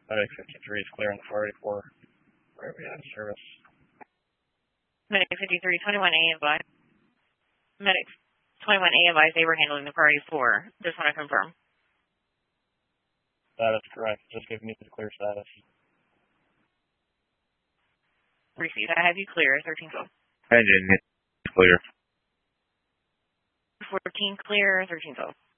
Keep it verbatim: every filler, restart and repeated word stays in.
Medic fifty-three is clear on the four eighty-four. Right, we have service. Medic fifty-three, twenty-one A advised. Medic twenty-one A advised they were handling the four eighty-four. Just want to confirm. That is correct. Just give me the clear status. Received. I have you clear, thirteen twelve. Engine clear. fourteen clear, thirteen twelve.